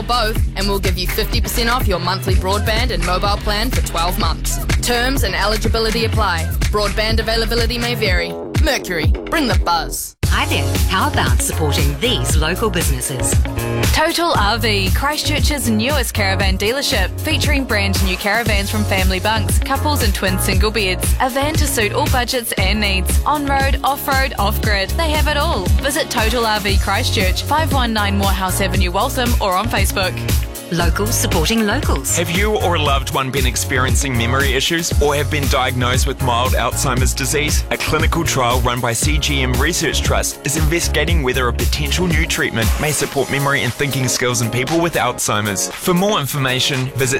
both, and we'll give you 50% off your monthly broadband and mobile plan for 12 months. Terms and eligibility apply. Broadband availability may vary. Mercury, bring the buzz. Hi there, how about supporting these local businesses? Total RV, Christchurch's newest caravan dealership, featuring brand new caravans from family bunks, couples and twin single beds. A van to suit all budgets and needs. On-road, off-road, off-grid, they have it all. Visit Total RV Christchurch, 519 Morehouse Avenue, Waltham, or on Facebook. Locals supporting locals. Have you or a loved one been experiencing memory issues or have been diagnosed with mild Alzheimer's disease? A clinical trial run by CGM Research Trust is investigating whether a potential new treatment may support memory and thinking skills in people with Alzheimer's. For more information, visit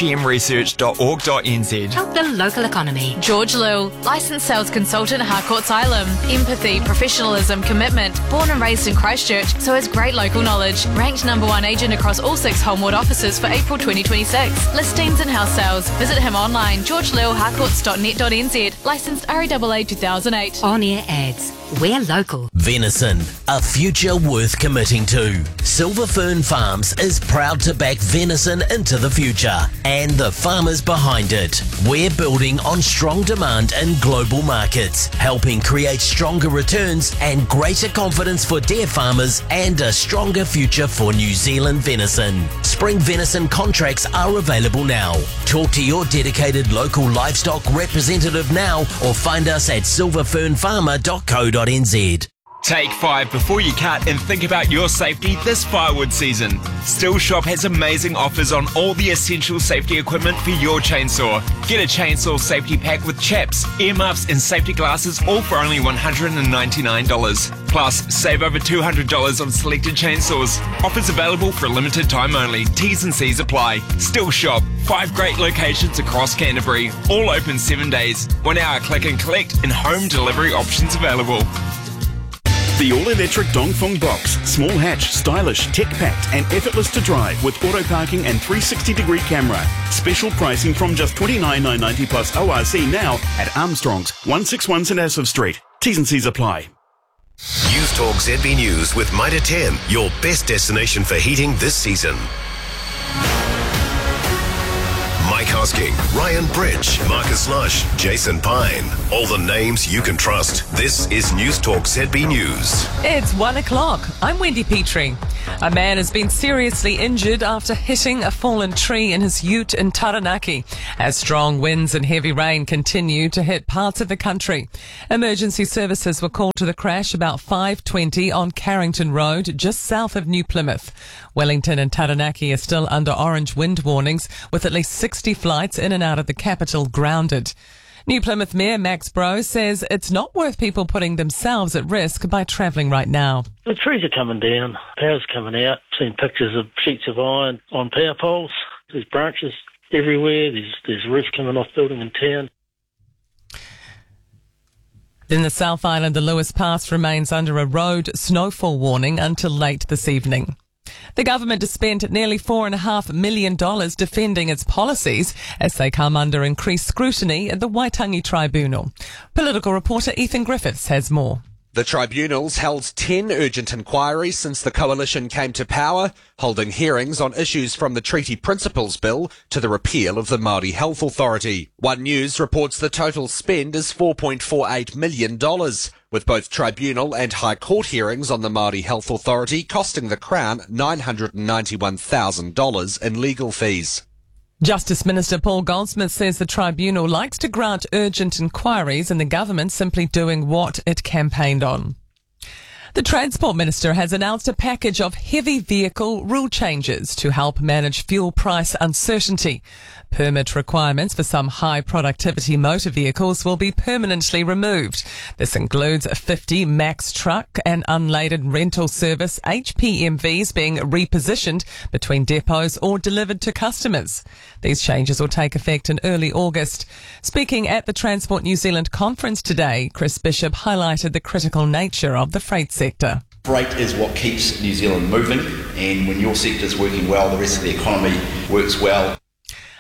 cgmresearch.org.nz. Help the local economy. George Lill, licensed sales consultant, Harcourt's Island. Empathy, professionalism, commitment. Born and raised in Christchurch, so has great local knowledge. Ranked #1 agent across all 6 Homewood offices for April 2026. Listings and house sales. Visit him online, georgelillharcourts.net.nz. Licensed REAA 2008. On-air ads. We're local. Venison, a future worth committing to. Silver Fern Farms is proud to back venison into the future and the farmers behind it. We're building on strong demand in global markets, helping create stronger returns and greater confidence for dairy farmers and a stronger future for New Zealand venison. Spring venison contracts are available now. Talk to your dedicated local livestock representative now or find us at silverfernfarmer.co.nz. Take 5 before you cut and think about your safety this firewood season. Still Shop has amazing offers on all the essential safety equipment for your chainsaw. Get a chainsaw safety pack with chaps, earmuffs and safety glasses all for only $199. Plus, save over $200 on selected chainsaws. Offers available for a limited time only. T's and C's apply. Still Shop, 5 great locations across Canterbury. All open 7 days. 1 hour click and collect and home delivery options available. The all-electric Dongfeng Box. Small hatch, stylish, tech-packed and effortless to drive with auto parking and 360-degree camera. Special pricing from just $29,990 plus ORC now at Armstrong's, 161 St Asaph Street. T's and C's apply. News Talk ZB News with Mitre 10, your best destination for heating this season. Mike Hosking, Ryan Bridge, Marcus Lush, Jason Pine. All the names you can trust. This is News Talk ZB News. It's 1 o'clock. I'm Wendy Petrie. A man has been seriously injured after hitting a fallen tree in his ute in Taranaki as strong winds and heavy rain continue to hit parts of the country. Emergency services were called to the crash about 5:20 on Carrington Road, just south of New Plymouth. Wellington and Taranaki are still under orange wind warnings, with at least 60 flights in and out of the capital grounded. New Plymouth Mayor Max Bro says it's not worth people putting themselves at risk by travelling right now. The trees are coming down, power's coming out. Seen pictures of sheets of iron on power poles. There's branches everywhere. There's roof coming off building in town. In the South Island, the Lewis Pass remains under a road snowfall warning until late this evening. The government has spent nearly $4.5 million defending its policies as they come under increased scrutiny at the Waitangi Tribunal. Political reporter Ethan Griffiths has more. The tribunals held 10 urgent inquiries since the coalition came to power, holding hearings on issues from the Treaty Principles Bill to the repeal of the Māori Health Authority. One News reports the total spend is $4.48 million, with both tribunal and High Court hearings on the Māori Health Authority costing the Crown $991,000 in legal fees. Justice Minister Paul Goldsmith says the tribunal likes to grant urgent inquiries and the government simply doing what it campaigned on. The Transport Minister has announced a package of heavy vehicle rule changes to help manage fuel price uncertainty. Permit requirements for some high productivity motor vehicles will be permanently removed. This includes 50 Max truck and unladen rental service HPMVs being repositioned between depots or delivered to customers. These changes will take effect in early August. Speaking at the Transport New Zealand conference today, Chris Bishop highlighted the critical nature of the freight sector. Freight is what keeps New Zealand moving, and when your sector's working well, the rest of the economy works well.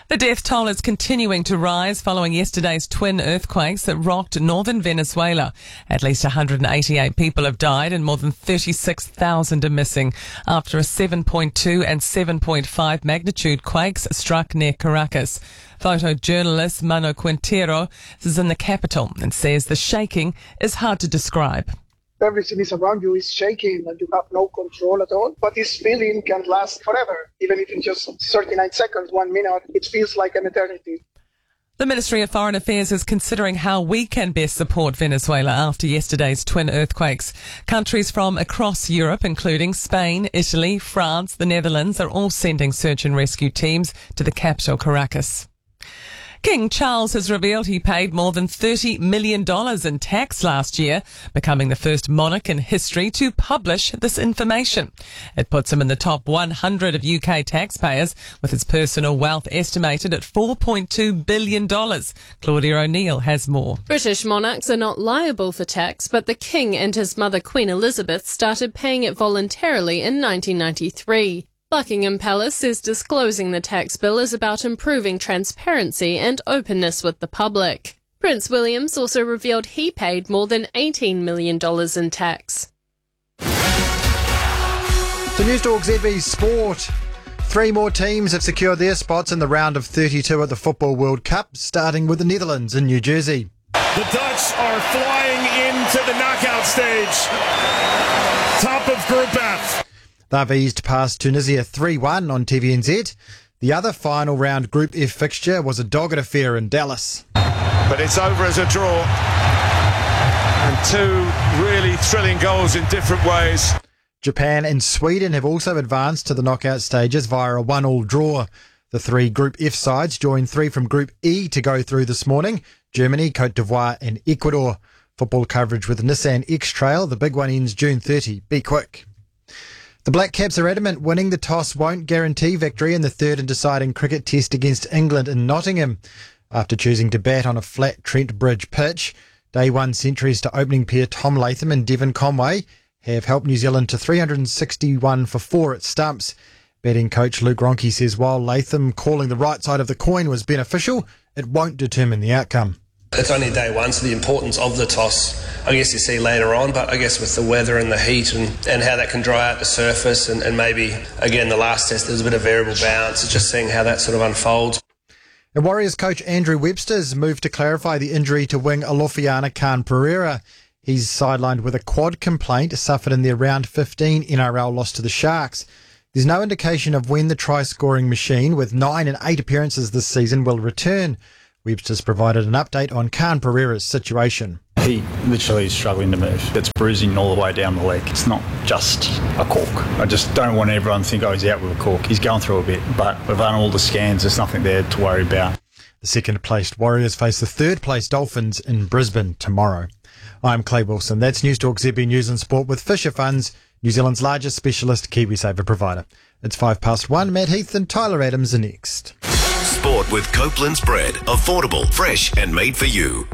The death toll is continuing to rise following yesterday's twin earthquakes that rocked northern Venezuela. At least 188 people have died and more than 36,000 are missing after a 7.2 and 7.5 magnitude quakes struck near Caracas. Photojournalist Mano Quintero is in the capital and says the shaking is hard to describe. Everything is around you is shaking and you have no control at all. But this feeling can last forever. Even if in just 39 seconds, 1 minute, it feels like an eternity. The Ministry of Foreign Affairs is considering how we can best support Venezuela after yesterday's twin earthquakes. Countries from across Europe, including Spain, Italy, France, the Netherlands, are all sending search and rescue teams to the capital, Caracas. King Charles has revealed he paid more than $30 million in tax last year, becoming the first monarch in history to publish this information. It puts him in the top 100 of UK taxpayers, with his personal wealth estimated at $4.2 billion. Claudia O'Neill has more. British monarchs are not liable for tax, but the King and his mother Queen Elizabeth started paying it voluntarily in 1993. Buckingham Palace says disclosing the tax bill is about improving transparency and openness with the public. Prince William's also revealed he paid more than $18 million in tax. To News Talk ZB Sport. 3 more teams have secured their spots in the round of 32 at the Football World Cup, starting with the Netherlands in New Jersey. The Dutch are flying into the knockout stage. Top of Group F. They've eased past Tunisia 3-1 on TVNZ. The other final round Group F fixture was a dogged affair in Dallas. But it's over as a draw. And 2 really thrilling goals in different ways. Japan and Sweden have also advanced to the knockout stages via a 1-1 draw. The 3 Group F sides joined 3 from Group E to go through this morning: Germany, Cote d'Ivoire and Ecuador. Football coverage with Nissan X-Trail. The big one ends June 30. Be quick. The Black Caps are adamant winning the toss won't guarantee victory in the third and deciding cricket test against England in Nottingham. After choosing to bat on a flat Trent Bridge pitch, Day 1 centuries to opening pair Tom Latham and Devon Conway have helped New Zealand to 361 for 4 at stumps. Batting coach Luke Ronke says while Latham calling the right side of the coin was beneficial, it won't determine the outcome. It's only day 1, so the importance of the toss, I guess you see later on, but I guess with the weather and the heat and how that can dry out the surface and maybe, again, the last test, there's a bit of variable bounce. It's just seeing how that sort of unfolds. And Warriors coach Andrew Webster's moved to clarify the injury to wing Alofiana Khan Pereira. He's sidelined with a quad complaint suffered in their round 15 NRL loss to the Sharks. There's no indication of when the try-scoring machine, with 9 and 8 appearances this season, will return. Webster's provided an update on Khan Pereira's situation. He literally is struggling to move. It's bruising all the way down the leg. It's not just a cork. I just don't want everyone to think, he's out with a cork. He's going through a bit, but we've done all the scans. There's nothing there to worry about. The second-placed Warriors face the third-placed Dolphins in Brisbane tomorrow. I'm Clay Wilson. That's News Talk ZB News and Sport with Fisher Funds, New Zealand's largest specialist KiwiSaver provider. It's 1:05. Matt Heath and Tyler Adams are next. Sport with Copeland's Bread. Affordable, fresh and made for you.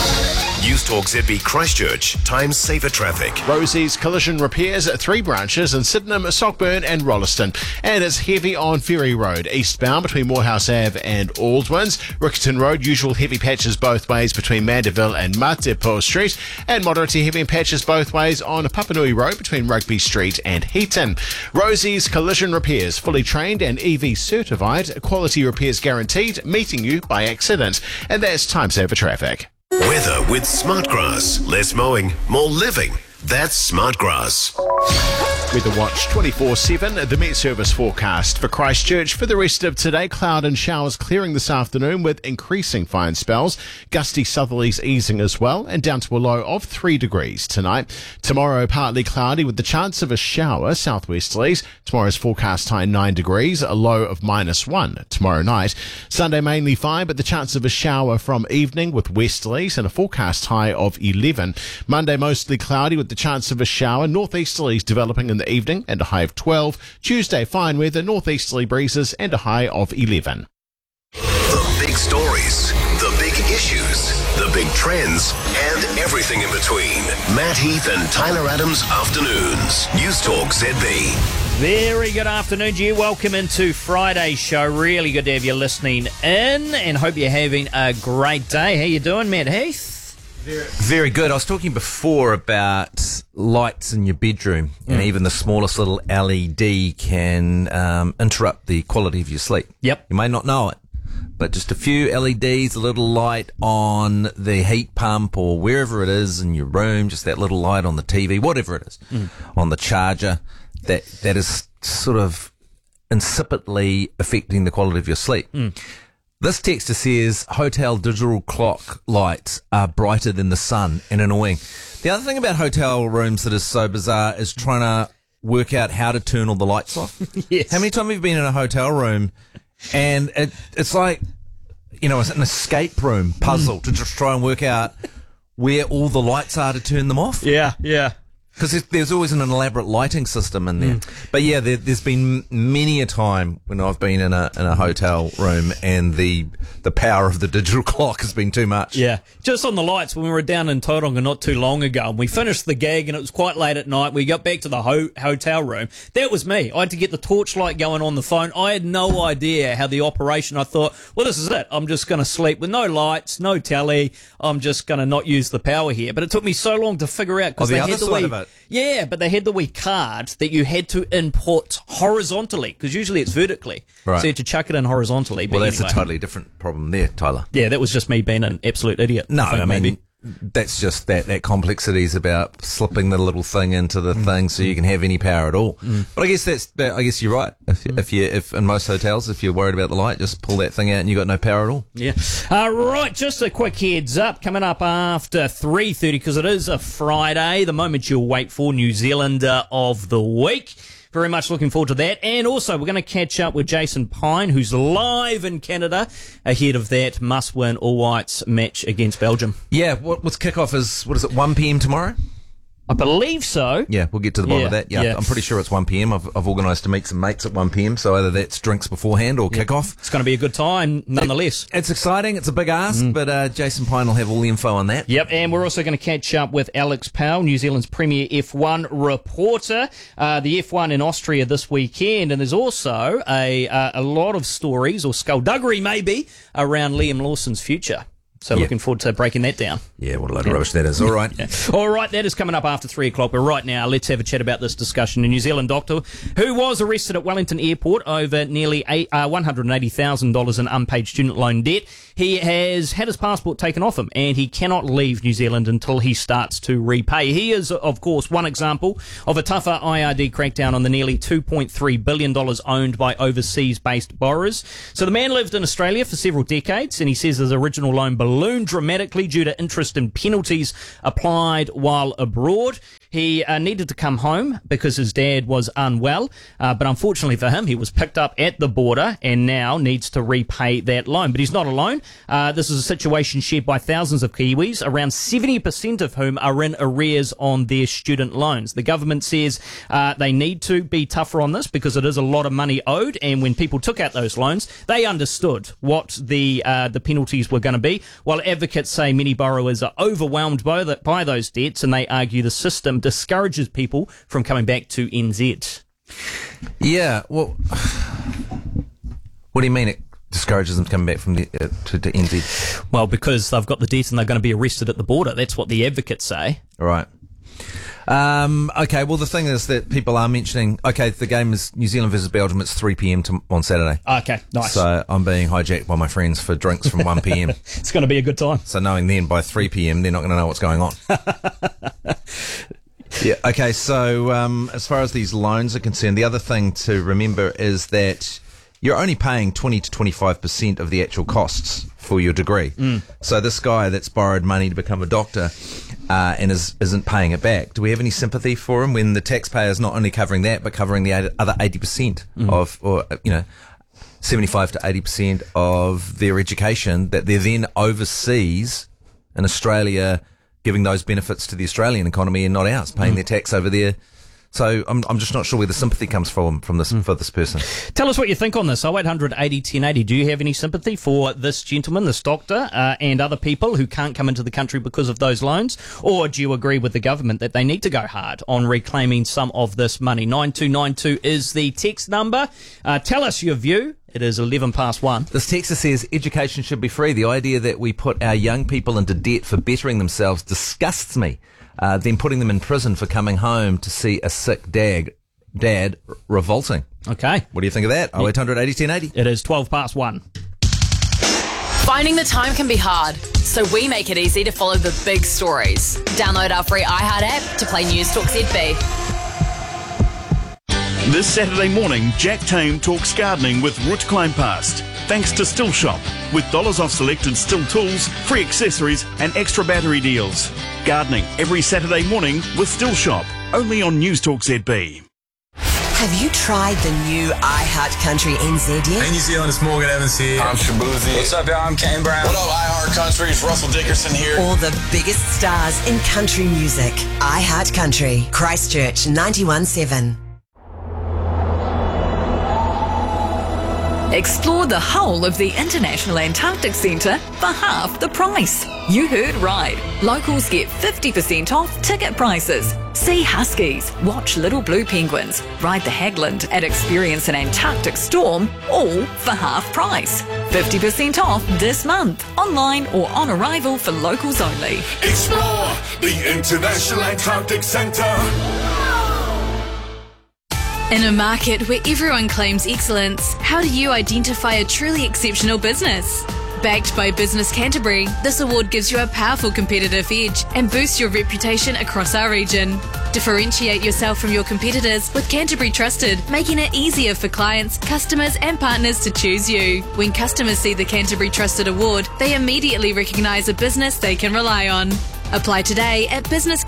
News Talk ZB Christchurch. Times saver traffic. Rosie's Collision Repairs at 3 branches in Sydenham, Sockburn and Rolleston. And it's heavy on Ferry Road, eastbound between Morehouse Ave and Aldwins. Rickerton Road, usual heavy patches both ways between Mandeville and Matepo Street. And moderate to heavy patches both ways on Papanui Road between Rugby Street and Heaton. Rosie's Collision Repairs, fully trained and EV certified. Quality repairs guaranteed, meeting you by accident. And that's time saver traffic. Weather with Smartgrass. Less mowing, more living. That's Smartgrass. Weather Watch 24/7, the Met Service forecast for Christchurch. For the rest of today, cloud and showers clearing this afternoon with increasing fine spells. Gusty southerlies easing as well, and down to a low of 3 degrees tonight. Tomorrow, partly cloudy with the chance of a shower, southwesterlies. Tomorrow's forecast high 9 degrees, a low of -1 tomorrow night. Sunday mainly fine, but the chance of a shower from evening with westerlies and a forecast high of 11. Monday mostly cloudy with the chance of a shower, northeasterlies developing in the evening and a high of 12. Tuesday fine weather, northeasterly breezes and a high of 11. The big stories, the big issues, the big trends, and everything in between. Matt Heath and Tyler Adams Afternoons. News Talk ZB. Very good afternoon to you. Welcome into Friday's show. Really good to have you listening in and hope you're having a great day. How you doing, Matt Heath? Very good. I was talking before about lights in your bedroom, and even the smallest little LED can interrupt the quality of your sleep. Yep. You may not know it, but just a few LEDs, a little light on the heat pump or wherever it is in your room, just that little light on the TV, whatever it is, on the charger, that is sort of insipidly affecting the quality of your sleep. This texter says hotel digital clock lights are brighter than the sun and annoying. The other thing about hotel rooms that is so bizarre is trying to work out how to turn all the lights off. Yes. How many times have you been in a hotel room and it's like, you know, it's an escape room puzzle to just try and work out where all the lights are to turn them off? Yeah, yeah. Because there's always an elaborate lighting system in there. But yeah, there's been many a time when I've been in a hotel room and the power of the digital clock has been too much. Yeah. Just on the lights, when we were down in Tauranga not too long ago, and we finished the gig and it was quite late at night, we got back to the hotel room. That was me. I had to get the torchlight going on the phone. I had no idea how the operation, I thought, well, this is it. I'm just going to sleep with no lights, no telly. I'm just going to not use the power here. But it took me so long to figure out because they had the wee... Yeah, but they had the wee card that you had to input horizontally, because usually it's vertically. Right. So you had to chuck it in horizontally. Well, but that's anyway. a totally different problem there, Tyler. Yeah, that was just me being an absolute idiot. No, I mean, maybe. that's just that complexity is about slipping the little thing into the thing so you can have any power at all. But I guess you're right. If in most hotels, if you're worried about the light, just pull that thing out and you've got no power at all. Yeah. Right, just a quick heads up. Coming up after 3:30, because it is a Friday, the moment you'll wait for, New Zealander of the Week. Very much looking forward to that. And also, we're going to catch up with Jason Pine, who's live in Canada ahead of that must-win All Whites match against Belgium. Yeah, what's kickoff is, 1 p.m. tomorrow? I believe so. Yeah, we'll get to the bottom of that. Yeah, I'm pretty sure it's 1 p.m. I've organised to meet some mates at 1 p.m, so either that's drinks beforehand or kick-off. It's going to be a good time, nonetheless. It's exciting. It's a big ask, but Jason Pine will have all the info on that. Yep, and we're also going to catch up with Alex Powell, New Zealand's premier F1 reporter. The F1 in Austria this weekend, and there's also a lot of stories, or skullduggery maybe, around Liam Lawson's future. So looking forward to breaking that down. Yeah, what a load of rubbish that is. All right. All right, that is coming up after 3 o'clock. But right now, let's have a chat about this discussion. A New Zealand doctor who was arrested at Wellington Airport over nearly $180,000 in unpaid student loan debt. He has had his passport taken off him, and he cannot leave New Zealand until he starts to repay. He is, of course, one example of a tougher IRD crackdown on the nearly $2.3 billion owned by overseas-based borrowers. So the man lived in Australia for several decades, and he says his original loan ballooned dramatically due to interest and penalties applied while abroad. He needed to come home because his dad was unwell, but unfortunately for him, he was picked up at the border and now needs to repay that loan. But he's not alone. This is a situation shared by thousands of Kiwis, around 70% of whom are in arrears on their student loans. The government says they need to be tougher on this because it is a lot of money owed, and when people took out those loans, they understood what the penalties were going to be, while advocates say many borrowers are overwhelmed by those debts, and they argue the system discourages people from coming back to NZ. Yeah, well, what do you mean it discourages them coming back from to NZ? Well, because they've got the debt and they're going to be arrested at the border. That's what the advocates say. Right. Okay, well, the thing is that people are mentioning, okay, the game is New Zealand versus Belgium. It's 3 p.m. on Saturday. Okay, nice. So I'm being hijacked by my friends for drinks from 1 p.m. It's going to be a good time. So knowing then by 3 p.m. they're not going to know what's going on. Yeah. Okay. So as far as these loans are concerned, the other thing to remember is that you're only paying 20 to 25% of the actual costs for your degree. So this guy that's borrowed money to become a doctor and isn't paying it back, do we have any sympathy for him when the taxpayer is not only covering that but covering the other 80% of, or 75 to 80% of their education that they're then overseas in Australia giving those benefits to the Australian economy and not ours, paying their tax over there So I'm just not sure where the sympathy comes from this for this person. Tell us what you think on this. 0800 80 1080. Do you have any sympathy for this gentleman, this doctor, and other people who can't come into the country because of those loans? Or do you agree with the government that they need to go hard on reclaiming some of this money? 9292 is the text number. Tell us your view. It is 11 past 1. This texter says education should be free. The idea that we put our young people into debt for bettering themselves disgusts me. Then putting them in prison for coming home to see a sick dad, revolting. Okay. What do you think of that? 0800 80 1080. It is 12 past 1. Finding the time can be hard, so we make it easy to follow the big stories. Download our free iHeart app to play News Talk ZB. This Saturday morning, Jack Tame talks gardening with Root Kleinpast. Thanks to Still Shop, with dollars off selected Still tools, free accessories and extra battery deals. Gardening every Saturday morning with Still Shop, only on News Talk ZB. Have you tried the new iHeart Country NZ yet? Hey New Zealand, it's Morgan Evans here. I'm Shabuzi. What's up, y'all? I'm Kane Brown. What up, iHeart Country? It's Russell Dickerson here. All the biggest stars in country music. iHeart Country, Christchurch 91.7. Explore the whole of the International Antarctic Centre for half the price. You heard right. Locals get 50% off ticket prices. See huskies, watch little blue penguins, ride the Hagland and experience an Antarctic storm, all for half price. 50% off this month, online or on arrival for locals only. Explore the International Antarctic Centre. In a market where everyone claims excellence, how do you identify a truly exceptional business? Backed by Business Canterbury, this award gives you a powerful competitive edge and boosts your reputation across our region. Differentiate yourself from your competitors with Canterbury Trusted, making it easier for clients, customers and partners to choose you. When customers see the Canterbury Trusted Award, they immediately recognise a business they can rely on. Apply today at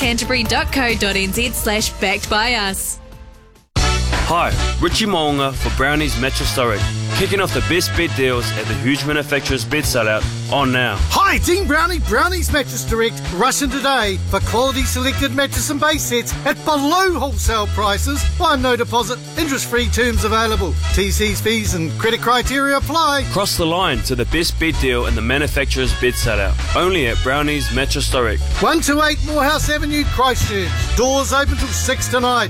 businesscanterbury.co.nz/backed by us. Hi, Richie Moonga for Brownie's Mattress Direct, kicking off the best bed deals at the huge manufacturer's bed sellout on now. Hi, Team Brownie, Brownie's Mattress Direct, rushing today for quality selected mattress and base sets at below wholesale prices. Why no deposit, interest-free terms available. TC's fees and credit criteria apply. Cross the line to the best bed deal in the manufacturer's bed sellout, only at Brownie's Mattress Direct. 128 Morehouse Avenue, Christchurch. Doors open till 6 tonight.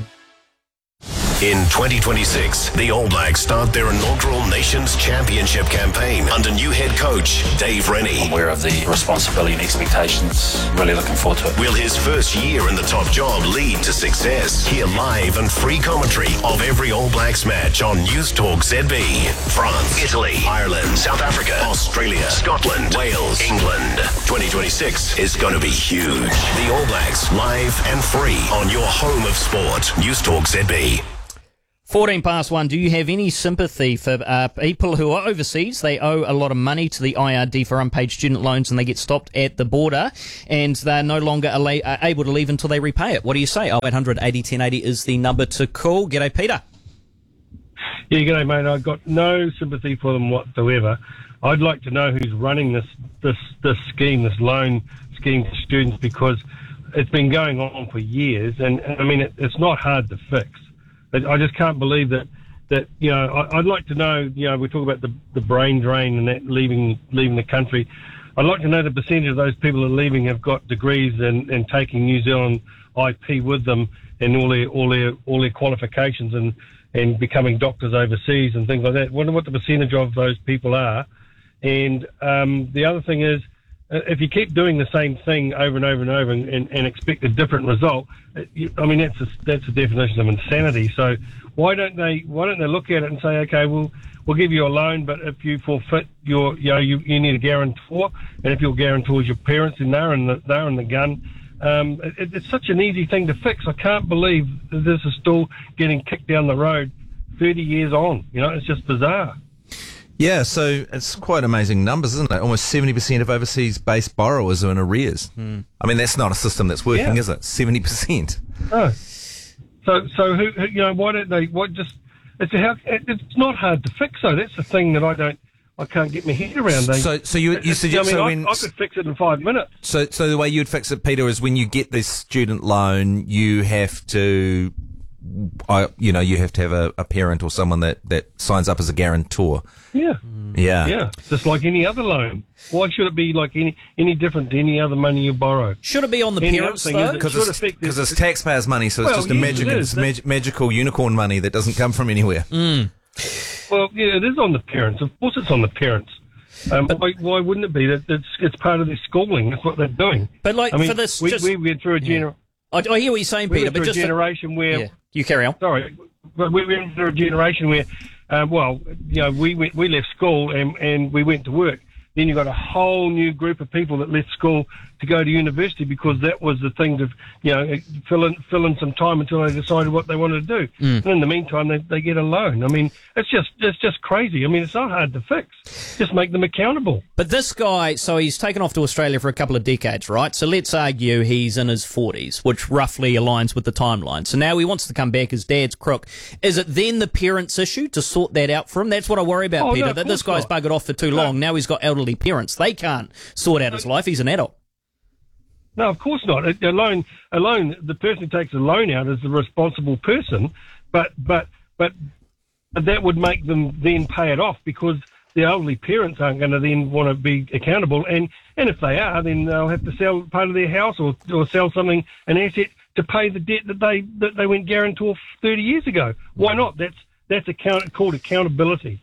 In 2026, the All Blacks start their inaugural Nations Championship campaign under new head coach Dave Rennie. I'm aware of the responsibility and expectations. Really looking forward to it. Will his first year in the top job lead to success? Hear live and free commentary of every All Blacks match on News Talk ZB. France, Italy, Ireland, South Africa, Australia, Scotland, Wales, England. 2026 is going to be huge. The All Blacks live and free on your home of sport. News Talk ZB. 14 past 1. Do you have any sympathy for people who are overseas? They owe a lot of money to the IRD for unpaid student loans and they get stopped at the border and they're no longer able to leave until they repay it. What do you say? 0800 80 1080 is the number to call. G'day, Peter. Yeah, g'day, mate. I've got no sympathy for them whatsoever. I'd like to know who's running this scheme, this loan scheme for students, because it's been going on for years and I mean, it's not hard to fix. I just can't believe that you know, I'd like to know, you know, we talk about the brain drain and that leaving the country. I'd like to know the percentage of those people that are leaving have got degrees and taking New Zealand IP with them and all their qualifications and becoming doctors overseas and things like that. I wonder what the percentage of those people are. And the other thing is, if you keep doing the same thing over and over and over and expect a different result, I mean that's a definition of insanity. So why don't they look at it and say, okay, we'll give you a loan, but if you forfeit you need a guarantor, and if your guarantor is your parents, then they're in the gun. It's such an easy thing to fix. I can't believe that this is still getting kicked down the road 30 years on. You know, it's just bizarre. Yeah, so it's quite amazing numbers, isn't it? Almost 70% of overseas-based borrowers are in arrears. I mean, that's not a system that's working, is it? 70%. No. So who you know, why don't they? It's not hard to fix though. That's the thing that I can't get my head around. So you suggest I could fix it in 5 minutes. So the way you'd fix it, Peter, is when you get this student loan, you have to you have to have a parent or someone that signs up as a guarantor. Yeah. Yeah. Yeah. Just like any other loan. Why should it be like any different to any other money you borrow? Should it be on the parents, though? Because it's taxpayers' money, so it's just magical unicorn money that doesn't come from anywhere. Well, yeah, it is on the parents. Of course it's on the parents. Why wouldn't it be? It's part of their schooling. That's what they're doing. But for this, we went through a generation. I hear what you're saying, Peter, but just a generation where... Yeah. You carry on. Sorry, but we went through a generation where, we left school and we went to work. Then you got a whole new group of people that left school to go to university because that was the thing to, fill in some time until they decided what they wanted to do. And in the meantime, they get a loan. I mean, it's just crazy. I mean, it's not hard to fix. Just make them accountable. But this guy, so he's taken off to Australia for a couple of decades, right? So let's argue he's in his 40s, which roughly aligns with the timeline. So now he wants to come back. His dad's crook. Is it then the parents' issue to sort that out for him? That's what I worry about, Peter, that this guy's buggered off for too long. Now he's got elderly parents. They can't sort out his life. He's an adult. No, of course not. A loan, the person who takes a loan out is the responsible person, but that would make them then pay it off because the elderly parents aren't going to then want to be accountable, and if they are, then they'll have to sell part of their house or sell something, an asset, to pay the debt that they went guarantor 30 years ago. Why not? That's called accountability.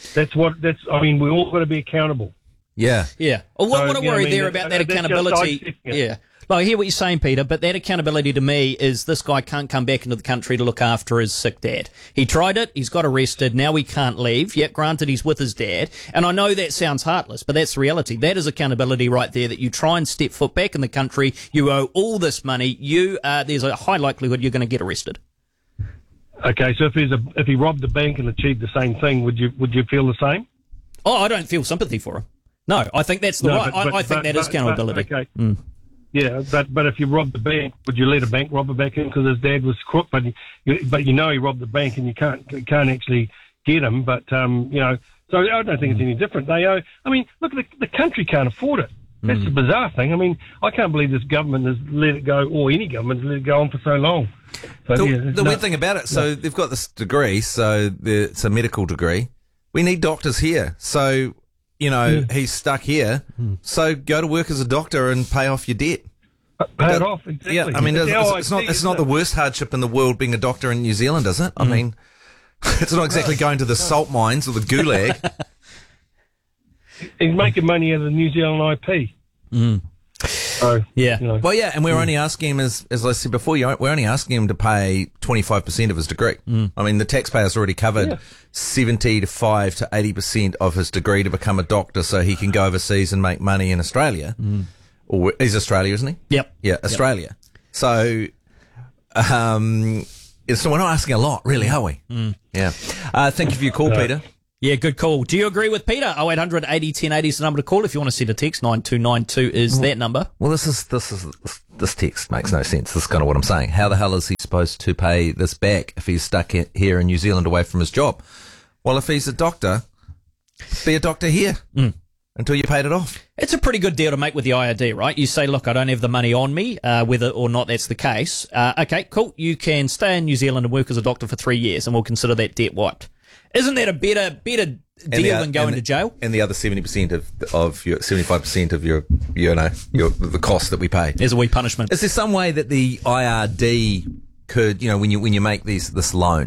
I mean, we're all got to be accountable. Yeah. Yeah. Well, what I worry there about that accountability... Yeah. Well, I hear what you're saying, Peter, but that accountability to me is this guy can't come back into the country to look after his sick dad. He tried it, he's got arrested, now he can't leave, yet granted he's with his dad. And I know that sounds heartless, but that's the reality. That is accountability right there, that you try and step foot back in the country, you owe all this money, there's a high likelihood you're going to get arrested. Okay, so if he robbed the bank and achieved the same thing, would you feel the same? Oh, I don't feel sympathy for him. No, I think that's the right. I think that is accountability. Okay. Yeah, but if you robbed the bank, would you let a bank robber back in because his dad was crook? But he robbed the bank and you can't actually get him. But so I don't think it's any different. They owe. I mean, look, the country can't afford it. That's the bizarre thing. I mean, I can't believe this government has let it go, or any government has let it go on for so long. So, the weird thing about it, so they've got this degree, so it's a medical degree. We need doctors here, so. He's stuck here, so go to work as a doctor and pay off your debt. Pay it off, exactly. Yeah, I mean, it's not the worst hardship in the world being a doctor in New Zealand, is it? I mean, it's not exactly going to the salt mines or the gulag. He's making money out of the New Zealand IP. So, yeah. Well, yeah, and we're only asking him, as I said before, we're only asking him to pay 25% of his degree. I mean, the taxpayer's already covered 75 to 80% of his degree to become a doctor, so he can go overseas and make money in Australia. Or he's Australia, isn't he? Yep. Yeah, Australia. Yep. So, so we're not asking a lot, really, are we? Yeah. Thank you for your call, Peter. Yeah, good call. Do you agree with Peter? 0800 80 1080 is the number to call. If you want to send a text, 9292 is that number. Well, this text makes no sense. This is kind of what I'm saying. How the hell is he supposed to pay this back if he's stuck here in New Zealand away from his job? Well, if he's a doctor, be a doctor here until you paid it off. It's a pretty good deal to make with the IRD, right? You say, look, I don't have the money on me, whether or not that's the case. Okay, cool. You can stay in New Zealand and work as a doctor for 3 years, and we'll consider that debt wiped. Isn't that a better deal than going to jail? And the other 70% of your 75% of your the cost that we pay. There's a wee punishment. Is there some way that the IRD could, when you make this loan,